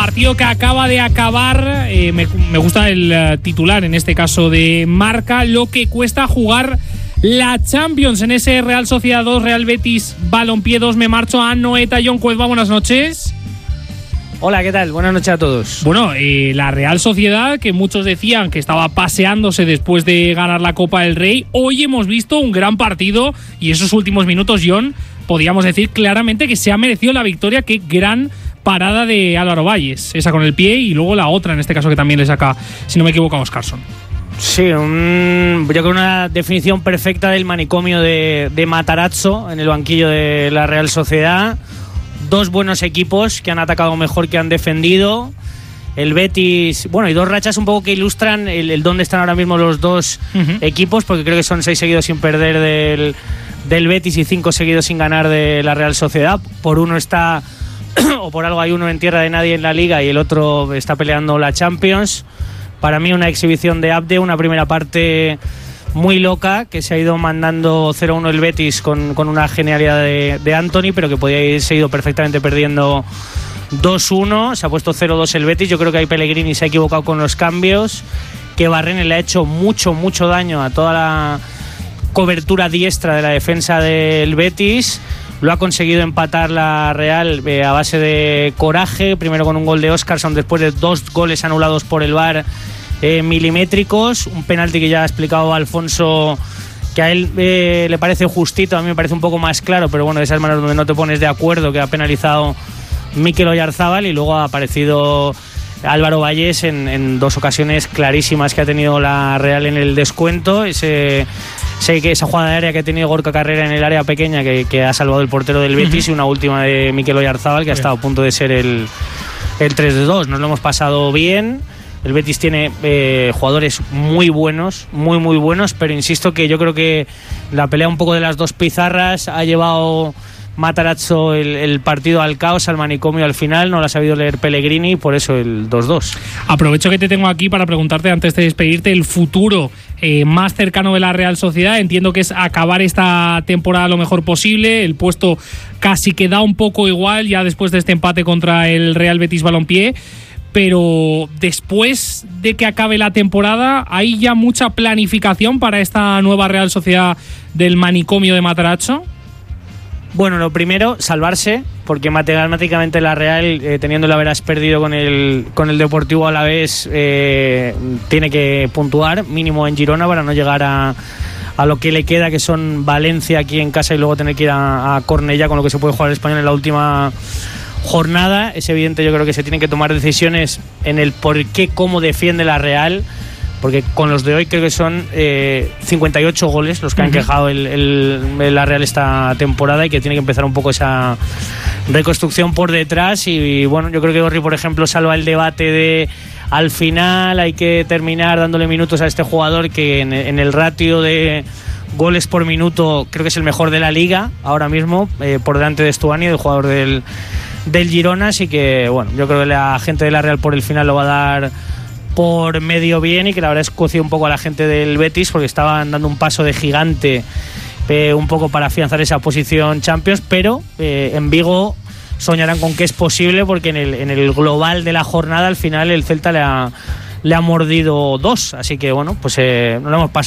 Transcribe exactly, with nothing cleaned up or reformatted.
Partido que acaba de acabar, eh, me, me gusta el uh, titular, en este caso de Marca, lo que cuesta jugar la Champions en ese Real Sociedad dos, Real Betis Balompié dos. Me marcho a Noeta. John Cuezba, buenas noches. Hola, ¿qué tal? Buenas noches a todos. Bueno, eh, la Real Sociedad, que muchos decían que estaba paseándose después de ganar la Copa del Rey, hoy hemos visto un gran partido y esos últimos minutos, John, podríamos decir claramente que se ha merecido la victoria. Qué gran parada de Álvaro Valles, esa con el pie y luego la otra, en este caso que también le saca, si no me equivoco, a Óscarson. Sí, un, yo creo una definición perfecta del manicomio de, de Matarazzo en el banquillo de la Real Sociedad. Dos buenos equipos que han atacado mejor que han defendido. El Betis, bueno, y dos rachas un poco que ilustran el, el dónde están ahora mismo los dos uh-huh. equipos, porque creo que son seis seguidos sin perder del, del Betis y cinco seguidos sin ganar de la Real Sociedad. Por uno está, o por algo hay uno en tierra de nadie en la Liga y el otro está peleando la Champions. Para mí una exhibición de Abde, una primera parte muy loca, que se ha ido mandando cero uno el Betis con, con una genialidad de, de Anthony, pero que podía haberse ido perfectamente perdiendo dos uno. Se ha puesto cero dos el Betis. Yo creo que ahí Pellegrini se ha equivocado con los cambios, que Barrene le ha hecho mucho, mucho daño a toda la cobertura diestra de la defensa del Betis. Lo ha conseguido empatar la Real eh, a base de coraje, primero con un gol de Óscarson, después de dos goles anulados por el V A R eh, milimétricos, un penalti que ya ha explicado Alfonso, que a él eh, le parece justito, a mí me parece un poco más claro, pero bueno, de esas maneras donde no te pones de acuerdo, que ha penalizado Mikel Oyarzábal, y luego ha aparecido Álvaro Valles en, en dos ocasiones clarísimas que ha tenido la Real en el descuento. Ese, sé que esa jugada de área que ha tenido Gorka Carrera en el área pequeña que, que ha salvado el portero del Betis, uh-huh. y una última de Mikel Oyarzábal que ha estado a punto de ser el, el tres dos. Nos lo hemos pasado bien. El Betis tiene eh, jugadores muy buenos, muy muy buenos, pero insisto que yo creo que la pelea un poco de las dos pizarras ha llevado Matarazzo el, el partido al caos, al manicomio al final. No lo ha sabido leer Pellegrini, por eso el dos dos. Aprovecho que te tengo aquí para preguntarte, antes de despedirte, el futuro eh, más cercano de la Real Sociedad. Entiendo que es acabar esta temporada lo mejor posible. El puesto casi queda un poco igual ya después de este empate contra el Real Betis Balompié. Pero después de que acabe la temporada, ¿hay ya mucha planificación para esta nueva Real Sociedad del manicomio de Matarazzo? Bueno, lo primero, salvarse, porque matemáticamente la Real, eh, teniendo el haberas perdido con el con el Deportivo Alavés, eh, tiene que puntuar, mínimo en Girona, para no llegar a, a lo que le queda, que son Valencia aquí en casa y luego tener que ir a, a Cornellá, con lo que se puede jugar el Español en la última jornada. Es evidente, yo creo que se tienen que tomar decisiones en el por qué, cómo defiende la Real, porque con los de hoy creo que son eh, cincuenta y ocho goles los que uh-huh. han quejado el, el, la Real esta temporada, y que tiene que empezar un poco esa reconstrucción por detrás. Y, y bueno, yo creo que Gorri, por ejemplo, salva el debate de al final hay que terminar dándole minutos a este jugador que en, en el ratio de goles por minuto creo que es el mejor de la liga ahora mismo, eh, por delante de Stuani, el jugador del del Girona. Así que bueno, yo creo que la gente de la Real por el final lo va a dar por medio bien, y que la verdad es cocido un poco a la gente del Betis, porque estaban dando un paso de gigante eh, un poco para afianzar esa posición Champions, pero eh, en Vigo soñarán con que es posible, porque en el, en el global de la jornada al final el Celta le ha, le ha mordido dos. Así que bueno, pues eh, nos lo hemos pasado